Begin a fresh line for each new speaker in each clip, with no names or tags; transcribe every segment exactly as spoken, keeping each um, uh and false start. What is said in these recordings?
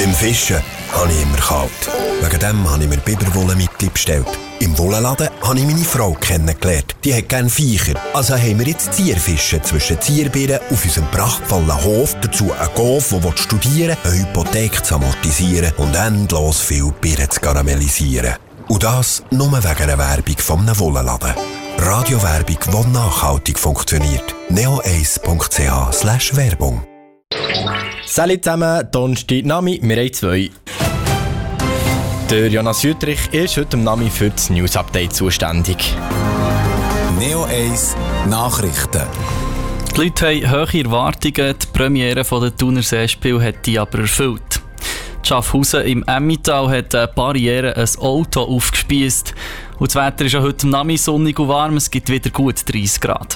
Beim Fischen habe ich immer kalt. Wegen dem habe ich mir Biberwolle mitbestellt. Im Wollenladen habe ich meine Frau kennengelernt. Die hat gerne Viecher. Also haben wir jetzt Zierfischen zwischen Zierbirnen auf unserem prachtvollen Hof. Dazu einen Golf, der studieren will, eine Hypothek zu amortisieren und endlos viel Birnen zu karamellisieren. Und das nur wegen einer Werbung von einem Wollenladen. Radiowerbung, die nachhaltig funktioniert. neo eins punkt c h slash Werbung.
Salut zusammen, Donnerstag Nami, wir haben zwei. Der Jonas Jütrich ist heute am Nami für das News-Update zuständig.
Neo eins Nachrichten.
Die Leute haben hohe Erwartungen, die Premiere der Thunerseespiele hat die aber erfüllt. Die Schaffhausen im Emmental hat eine Barriere ein Auto aufgespiesst. Und das Wetter ist auch heute am Nami sonnig und warm, es gibt wieder gut dreißig Grad.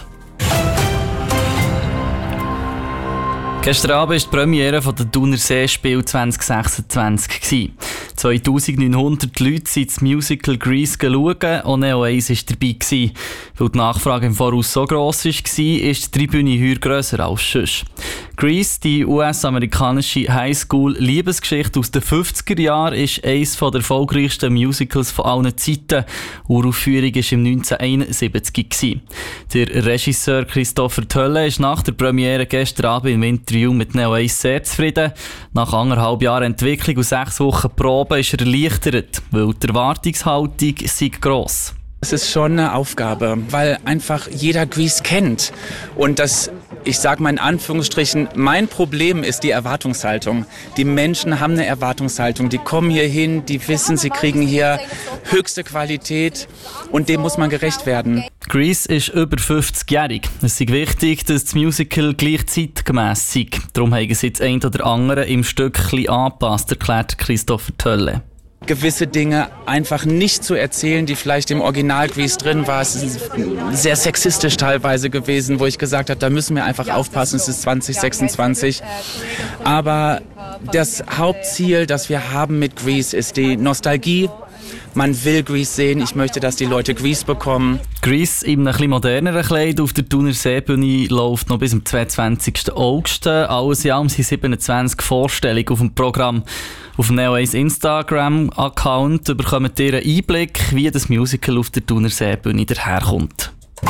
Gestern Abend war die Premiere der Thunerseespiele zwanzig sechsundzwanzig. zweitausendneunhundert Leute sind das Musical Grease schauen und Neo eins war dabei. Weil die Nachfrage im Voraus so gross war, ist die Tribüne heuer grösser als sonst. Grease, die U S-amerikanische Highschool-Liebesgeschichte aus den fünfziger Jahren, ist eines der erfolgreichsten Musicals von allen Zeiten. Uraufführung war im neunzehnhunderteinundsiebzig. Der Regisseur Christopher Tölle ist nach der Premiere gestern Abend im Interview mit Neo eins sehr zufrieden. Nach anderthalb Jahren Entwicklung und sechs Wochen Probe ist er erleichtert, weil die Erwartungshaltung sei gross.
Es ist schon eine Aufgabe, weil einfach jeder Grease kennt. Und das, ich sage mal in Anführungsstrichen, mein Problem ist die Erwartungshaltung. Die Menschen haben eine Erwartungshaltung. Die kommen hier hin, die wissen, sie kriegen hier höchste Qualität und dem muss man gerecht werden.
Grease ist über fünfzigjährig. Es ist wichtig, dass das Musical gleich zeitgemäss sei. Darum haben sie jetzt ein oder andere im Stück ein bisschen angepasst, erklärt Christopher Tölle.
Gewisse Dinge einfach nicht zu erzählen, die vielleicht im Original Grease drin war. Es ist sehr sexistisch teilweise gewesen, wo ich gesagt habe, da müssen wir einfach aufpassen, es ist zwanzig sechsundzwanzig. Aber das Hauptziel, das wir haben mit Grease, ist die Nostalgie. Man will Grease sehen, ich möchte, dass die Leute Grease bekommen.
Grease in einem etwas moderneren Kleid auf der Thunerseebühne läuft noch bis zum zweiundzwanzigsten August. Alles in allem sind siebenundzwanzig Vorstellungen auf dem Programm. Auf dem Neo eins Instagram-Account bekommt ihr einen Einblick, wie das Musical auf der Thunerseebühne daherkommt.